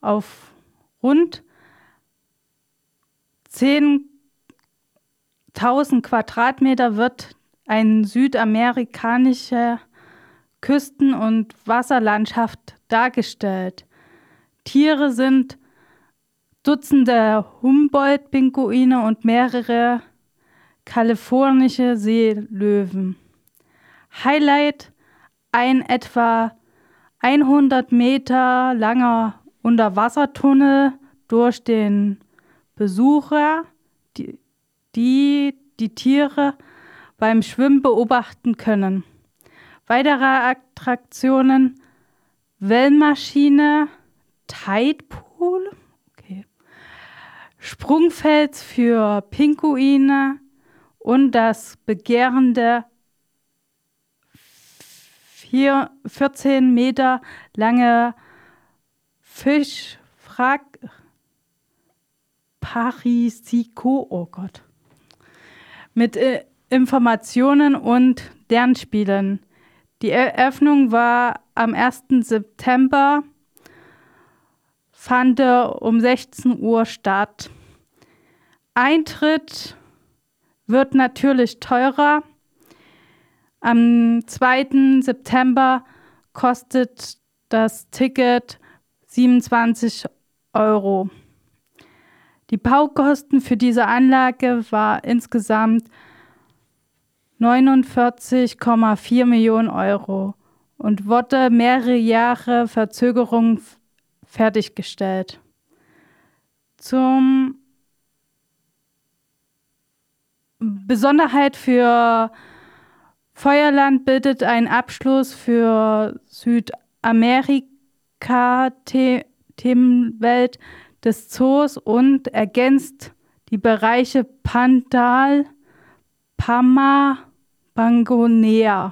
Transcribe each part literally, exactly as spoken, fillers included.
Auf rund zehntausend Quadratmeter wird eine südamerikanische Küsten- und Wasserlandschaft dargestellt. Tiere sind Dutzende Humboldt-Pinguine und mehrere kalifornische Seelöwen. Highlight: ein etwa hundert Meter langer Unterwassertunnel, durch den Besucher die, die die Tiere beim Schwimmen beobachten können. Weitere Attraktionen: Wellenmaschine, Tidepool, okay, Sprungfeld für Pinguine und das begehrende vierzehn Meter lange Fischwrack Parisico, oh Gott, mit äh, Informationen und Lernspielen. Die Eröffnung war am ersten September, fand um sechzehn Uhr statt. Eintritt wird natürlich teurer. Am zweiten September kostet das Ticket siebenundzwanzig Euro. Die Baukosten für diese Anlage war insgesamt neunundvierzig Komma vier Millionen Euro und wurde mehrere Jahre Verzögerung fertiggestellt. Zum Besonderheit für Feuerland bildet ein Abschluss für Südamerika-Themenwelt des Zoos und ergänzt die Bereiche Pantal, Pama, Bangonea.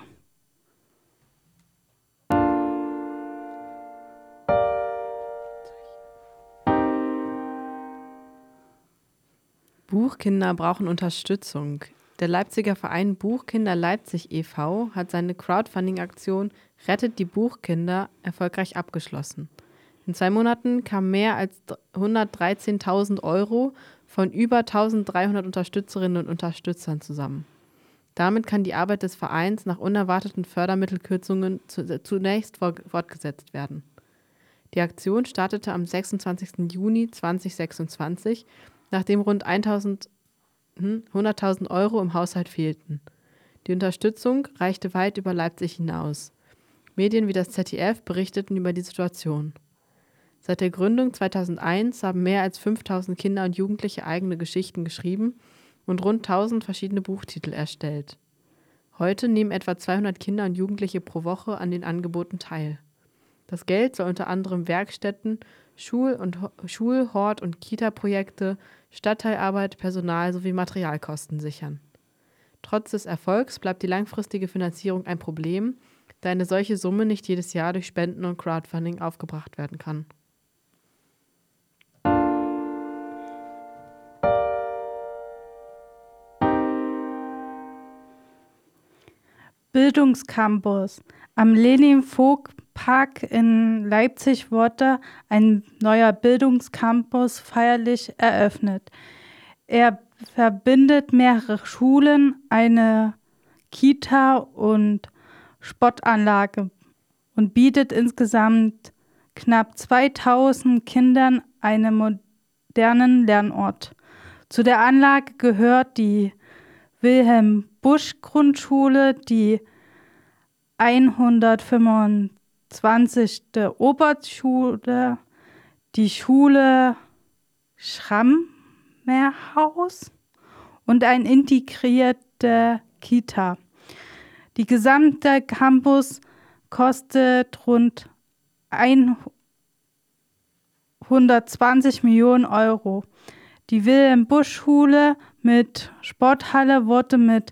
Buchkinder brauchen Unterstützung. Der Leipziger Verein Buchkinder Leipzig e V hat seine Crowdfunding-Aktion Rettet die Buchkinder erfolgreich abgeschlossen. In zwei Monaten kamen mehr als hundertdreizehntausend Euro von über eintausenddreihundert Unterstützerinnen und Unterstützern zusammen. Damit kann die Arbeit des Vereins nach unerwarteten Fördermittelkürzungen zunächst fortgesetzt werden. Die Aktion startete am sechsundzwanzigsten Juni zweitausendsechsundzwanzig, nachdem rund hunderttausend Euro im Haushalt fehlten. Die Unterstützung reichte weit über Leipzig hinaus. Medien wie das Z D F berichteten über die Situation. Seit der Gründung zweitausendeins haben mehr als fünftausend Kinder und Jugendliche eigene Geschichten geschrieben und rund tausend verschiedene Buchtitel erstellt. Heute nehmen etwa zweihundert Kinder und Jugendliche pro Woche an den Angeboten teil. Das Geld soll unter anderem Werkstätten, Schul- und Schul-, Hort- und Kita-Projekte, Stadtteilarbeit, Personal sowie Materialkosten sichern. Trotz des Erfolgs bleibt die langfristige Finanzierung ein Problem, da eine solche Summe nicht jedes Jahr durch Spenden und Crowdfunding aufgebracht werden kann. Bildungscampus. Am Lenin-Vogt-Park in Leipzig wurde ein neuer Bildungscampus feierlich eröffnet. Er verbindet mehrere Schulen, eine Kita und Sportanlage und bietet insgesamt knapp zweitausend Kindern einen modernen Lernort. Zu der Anlage gehört die Wilhelm-Busch-Grundschule, die hundertfünfundzwanzigste Oberschule, die Schule Schrammerhaus und ein integrierte Kita. Die gesamte Campus kostet rund hundertzwanzig Millionen Euro. Die Wilhelm-Busch-Schule mit Sporthalle wurde mit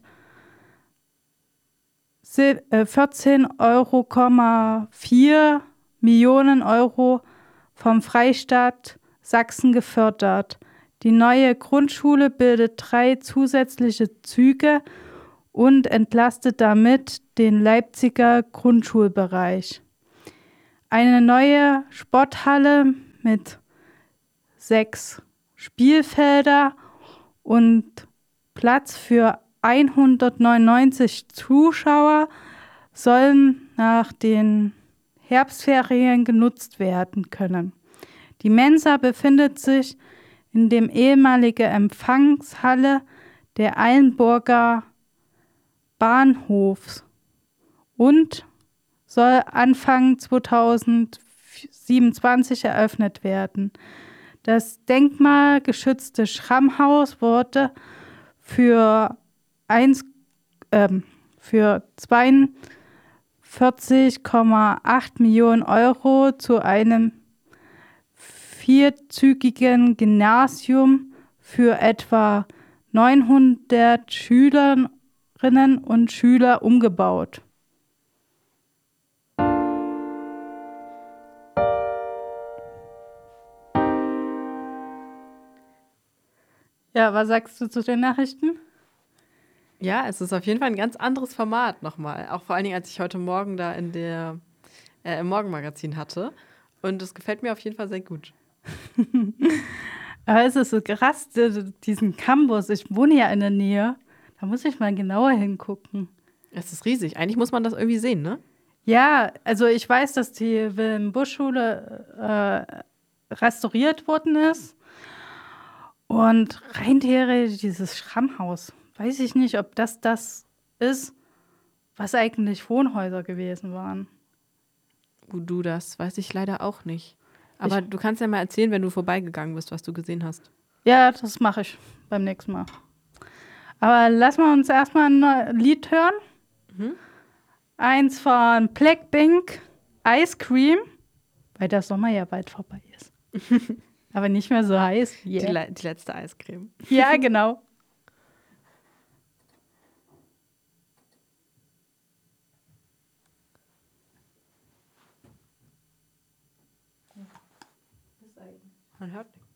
vierzehn Komma vier Millionen Euro vom Freistaat Sachsen gefördert. Die neue Grundschule bildet drei zusätzliche Züge und entlastet damit den Leipziger Grundschulbereich. Eine neue Sporthalle mit sechs Spielfelder und Platz für hundertneunundneunzig Zuschauer sollen nach den Herbstferien genutzt werden können. Die Mensa befindet sich in dem ehemaligen Empfangshalle der Eilenburger Bahnhofs und soll Anfang zweitausendsiebenundzwanzig eröffnet werden. Das denkmalgeschützte Schrammhaus wurde für, eins, ähm, für zweiundvierzig Komma acht Millionen Euro zu einem vierzügigen Gymnasium für etwa neunhundert Schülerinnen und Schüler umgebaut. Ja, was sagst du zu den Nachrichten? Ja, es ist auf jeden Fall ein ganz anderes Format nochmal. Auch vor allen Dingen, als ich heute Morgen da in der, äh, im Morgenmagazin hatte. Und es gefällt mir auf jeden Fall sehr gut. Aber es ist so krass, diesen Campus. Ich wohne ja in der Nähe. Da muss ich mal genauer hingucken. Es ist riesig. Eigentlich muss man das irgendwie sehen, ne? Ja, also ich weiß, dass die Wilhelm-Busch-Schule äh, restauriert worden ist. Und rein theoretisch dieses Schrammhaus. Weiß ich nicht, ob das das ist, was eigentlich Wohnhäuser gewesen waren. Wo du das, weiß ich leider auch nicht. Aber Ich, du kannst ja mal erzählen, wenn du vorbeigegangen bist, was du gesehen hast. ja, das mache ich beim nächsten Mal. Aber lassen wir uns erstmal ein Lied hören. Mhm. Eins von Blackpink, Ice Cream, weil der Sommer ja bald vorbei ist. Aber nicht mehr so heiß. Yeah. Die, le- die letzte Eiscreme. Ja, genau. Man hört nichts.